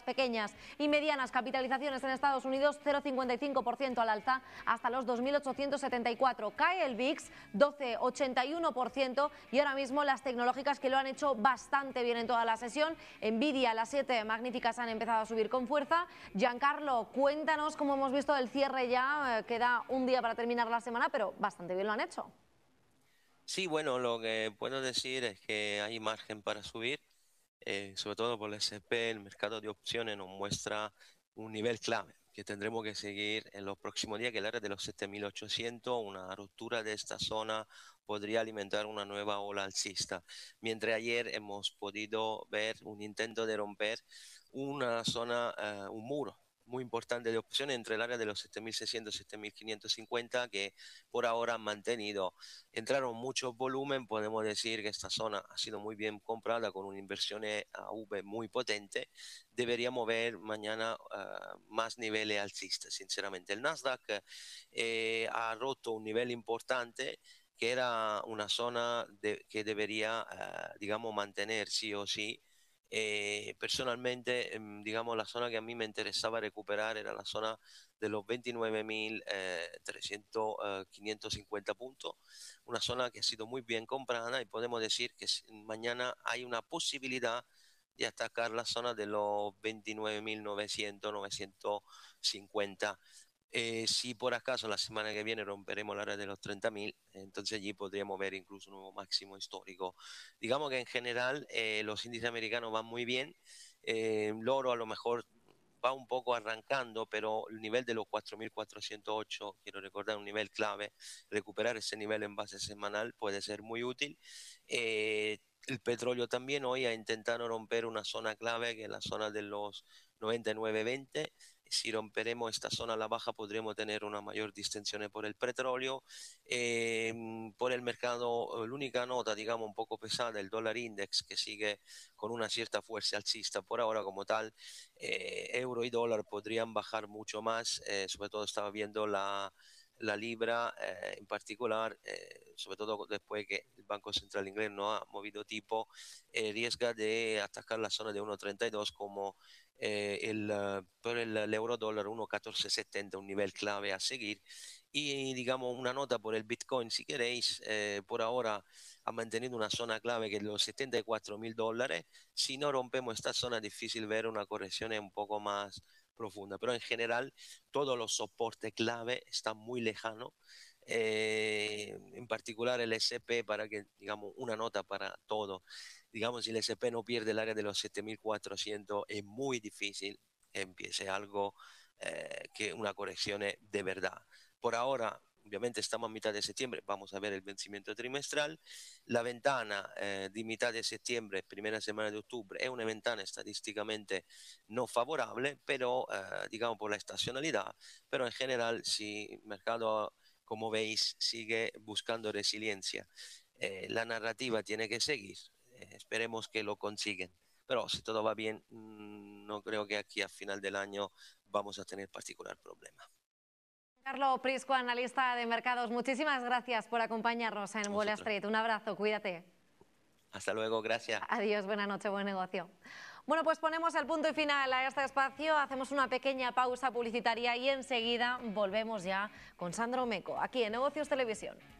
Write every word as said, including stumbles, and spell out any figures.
pequeñas y medianas capitalizaciones en Estados Unidos, cero coma cincuenta y cinco por ciento al alza hasta los dos mil ochocientos setenta y cuatro. Cae el V I X doce coma ochenta y uno por ciento y ahora mismo las tecnológicas que lo han hecho bastante bien en toda la sesión. Nvidia, las siete magníficas han empezado a subir con fuerza. Giancarlo, cuéntanos cómo hemos visto el cierre ya, queda un día para terminar la semana, pero bastante bien lo han hecho. Sí, bueno, lo que puedo decir es que hay margen para subir, eh, sobre todo por el S and P. El mercado de opciones nos muestra un nivel clave que tendremos que seguir en los próximos días, que es el área de los siete mil ochocientos. Una ruptura de esta zona podría alimentar una nueva ola alcista. Mientras ayer hemos podido ver un intento de romper una zona, uh, un muro muy importante de opciones entre el área de los siete mil seiscientos y siete mil quinientos cincuenta, que por ahora han mantenido. Entraron mucho volumen, podemos decir que esta zona ha sido muy bien comprada con una inversión A V muy potente. Deberíamos ver mañana uh, más niveles alcistas, sinceramente. El Nasdaq eh, ha roto un nivel importante que era una zona de, que debería, uh, digamos, mantener sí o sí. Eh, personalmente, eh, digamos, la zona que a mí me interesaba recuperar era la zona de los veintinueve mil trescientos, quinientos cincuenta puntos, una zona que ha sido muy bien comprada y podemos decir que mañana hay una posibilidad de atacar la zona de los veintinueve mil novecientos, novecientos cincuenta. Eh, si por acaso la semana que viene romperemos la área de los treinta mil, entonces allí podríamos ver incluso un nuevo máximo histórico. Digamos que en general eh, los índices americanos van muy bien. Eh, el oro a lo mejor va un poco arrancando, pero el nivel de los cuatro mil cuatrocientos ocho, quiero recordar, un nivel clave. Recuperar ese nivel en base semanal puede ser muy útil. Eh, el petróleo también hoy ha intentado romper una zona clave, que es la zona de los noventa y nueve veinte. Si romperemos esta zona a la baja, podremos tener una mayor distensión por el petróleo. Eh, por el mercado, la única nota, digamos, un poco pesada, el dólar index, que sigue con una cierta fuerza alcista por ahora como tal. Eh, euro y dólar podrían bajar mucho más, eh, sobre todo estaba viendo la, la libra eh, en particular, eh, sobre todo después que el Banco Central inglés no ha movido tipo, eh, riesga de atacar la zona de uno treinta y dos como eh, el, uh, por el, el euro dólar uno catorce setenta, un nivel clave a seguir. Y digamos una nota por el Bitcoin, si queréis, eh, por ahora ha mantenido una zona clave que es los setenta y cuatro mil dólares. Si no rompemos esta zona es difícil ver una corrección un poco más profunda, pero en general todos los soportes clave están muy lejanos. Eh, en particular el S and P, para que digamos una nota para todo, digamos, si el S and P no pierde el área de los siete mil cuatrocientos, es muy difícil que empiece algo, eh, que una corrección de verdad. Por ahora, obviamente estamos a mitad de septiembre, vamos a ver el vencimiento trimestral. La ventana eh, de mitad de septiembre, primera semana de octubre, es una ventana estadísticamente no favorable, pero eh, digamos por la estacionalidad, pero en general si el mercado, como veis, sigue buscando resiliencia, eh, la narrativa tiene que seguir. Eh, esperemos que lo consiguen. Pero si todo va bien, mmm, no creo que aquí a final del año vamos a tener particular problema. Carlos Prisco, analista de mercados, muchísimas gracias por acompañarnos en Wall Street. Un abrazo, cuídate. Hasta luego, gracias. Adiós, buena noche, buen negocio. Bueno, pues ponemos el punto y final a este espacio, hacemos una pequeña pausa publicitaria y enseguida volvemos ya con Sandro Meco, aquí en Negocios Televisión.